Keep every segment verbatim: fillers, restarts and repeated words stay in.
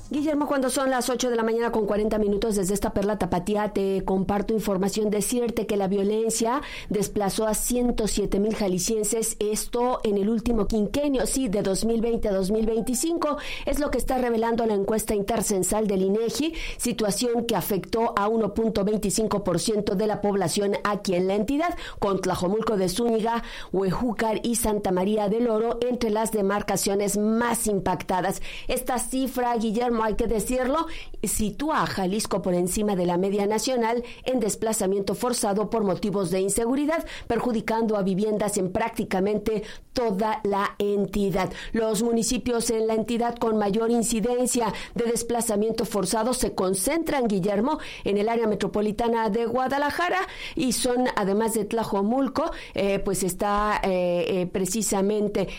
Guillermo, cuando son las ocho de la mañana con cuarenta minutos, desde esta Perla Tapatía te comparto información. Decirte que la violencia desplazó a ciento siete mil jaliscienses, esto en el último quinquenio, sí, de dos mil veinte a dos mil veinticinco, es lo que está revelando la encuesta intercensal del INEGI, situación que afectó a uno punto veinticinco por ciento de la población aquí en la entidad, con Tlajomulco de Zúñiga, Huejúcar y Santa María del Oro entre las demarcaciones más impactadas. Esta cifra, Guillermo, hay que decirlo, sitúa a Jalisco por encima de la media nacional en desplazamiento forzado por motivos de inseguridad, perjudicando a viviendas en prácticamente toda la entidad. Los municipios en la entidad con mayor incidencia de desplazamiento forzado se concentran, Guillermo, en el área metropolitana de Guadalajara, y son, además de Tlajomulco, eh, pues está eh, eh, precisamente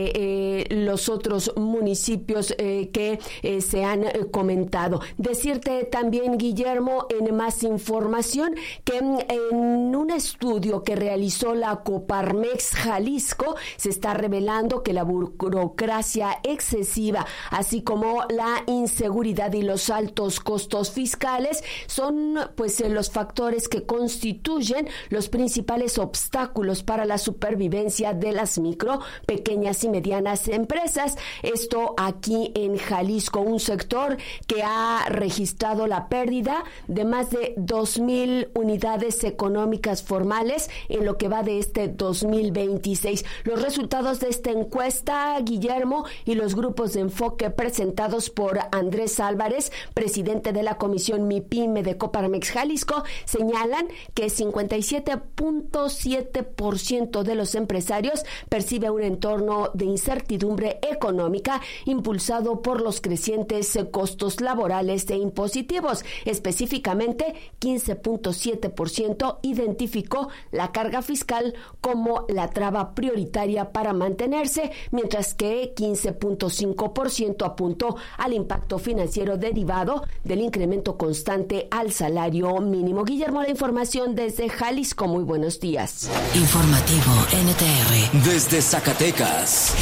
eh, eh, los otros municipios eh, que eh, se han han comentado. Decirte también, Guillermo, en más información, que en un estudio que realizó la Coparmex Jalisco se está revelando que la burocracia excesiva, así como la inseguridad y los altos costos fiscales son pues los factores que constituyen los principales obstáculos para la supervivencia de las micro, pequeñas y medianas empresas. Esto aquí en Jalisco, un sector que ha registrado la pérdida de más de dos mil unidades económicas formales en lo que va de este dos mil veintiséis. Los resultados de esta encuesta, Guillermo, y los grupos de enfoque presentados por Andrés Álvarez, presidente de la Comisión MIPYME de Coparmex Jalisco, señalan que cincuenta y siete punto siete por ciento de los empresarios percibe un entorno de incertidumbre económica impulsado por los crecientes costos laborales e impositivos. Específicamente, quince punto siete por ciento identificó la carga fiscal como la traba prioritaria para mantenerse, mientras que quince punto cinco por ciento apuntó al impacto financiero derivado del incremento constante al salario mínimo. Guillermo, la información desde Jalisco. Muy buenos días. Informativo N T R desde Zacatecas.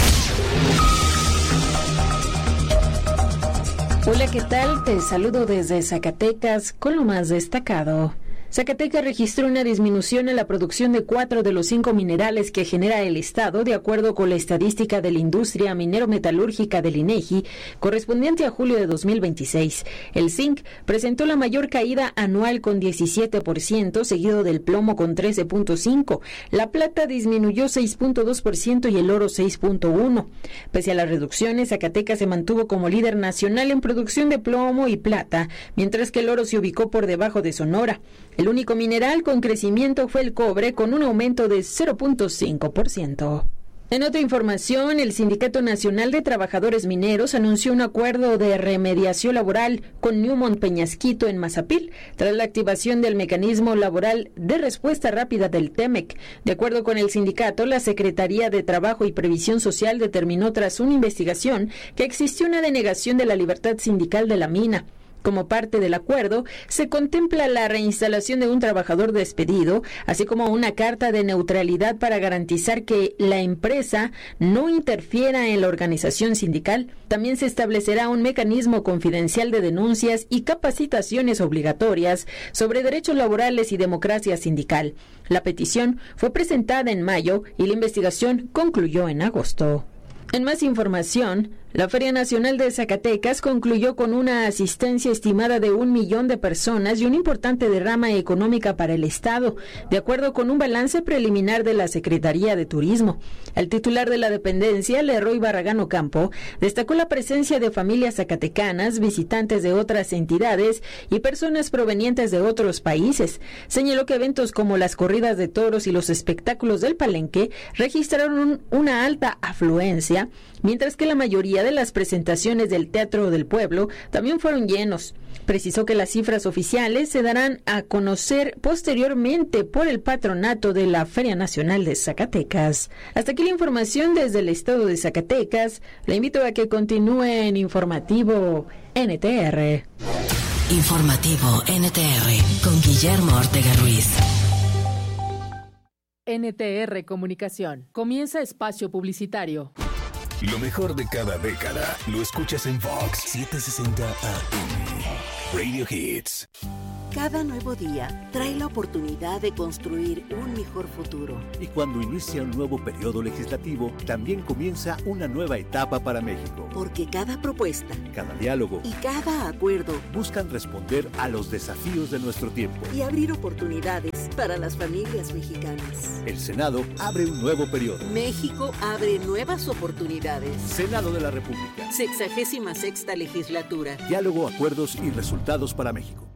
Hola, ¿qué tal? Te saludo desde Zacatecas con lo más destacado. Zacatecas registró una disminución en la producción de cuatro de los cinco minerales que genera el Estado, de acuerdo con la estadística de la industria minero-metalúrgica del INEGI, correspondiente a julio de dos mil veintiséis. El zinc presentó la mayor caída anual con diecisiete por ciento, seguido del plomo con trece punto cinco por ciento. La plata disminuyó seis punto dos por ciento y el oro seis punto uno por ciento. Pese a las reducciones, Zacatecas se mantuvo como líder nacional en producción de plomo y plata, mientras que el oro se ubicó por debajo de Sonora. El único mineral con crecimiento fue el cobre, con un aumento de cero punto cinco por ciento. En otra información, el Sindicato Nacional de Trabajadores Mineros anunció un acuerdo de remediación laboral con Newmont Peñasquito en Mazapil, tras la activación del mecanismo laboral de respuesta rápida del TEMEC. De acuerdo con el sindicato, la Secretaría de Trabajo y Previsión Social determinó tras una investigación que existió una denegación de la libertad sindical de la mina. Como parte del acuerdo, se contempla la reinstalación de un trabajador despedido, así como una carta de neutralidad para garantizar que la empresa no interfiera en la organización sindical. También se establecerá un mecanismo confidencial de denuncias y capacitaciones obligatorias sobre derechos laborales y democracia sindical. La petición fue presentada en mayo y la investigación concluyó en agosto. En más información, la Feria Nacional de Zacatecas concluyó con una asistencia estimada de un millón de personas y una importante derrama económica para el Estado, de acuerdo con un balance preliminar de la Secretaría de Turismo. El titular de la dependencia, Leroy Barragán Ocampo, destacó la presencia de familias zacatecanas, visitantes de otras entidades y personas provenientes de otros países. Señaló que eventos como las corridas de toros y los espectáculos del Palenque registraron un, una alta afluencia, mientras que la mayoría de las presentaciones del Teatro del Pueblo también fueron llenos. Precisó que las cifras oficiales se darán a conocer posteriormente por el patronato de la Feria Nacional de Zacatecas. Hasta aquí la información desde el estado de Zacatecas. Le invito a que continúe en Informativo N T R. Informativo N T R con Guillermo Ortega Ruiz. N T R Comunicación. Comienza espacio publicitario. Lo mejor de cada década lo escuchas en Vox setecientos sesenta A M. Radio Hits. Cada nuevo día trae la oportunidad de construir un mejor futuro. Y cuando inicia un nuevo periodo legislativo, también comienza una nueva etapa para México. Porque cada propuesta, cada diálogo y cada acuerdo buscan responder a los desafíos de nuestro tiempo y abrir oportunidades para las familias mexicanas. El Senado abre un nuevo periodo. México abre nuevas oportunidades. Senado de la República. Sexagésima sexta legislatura. Diálogo, acuerdos y resultados para México.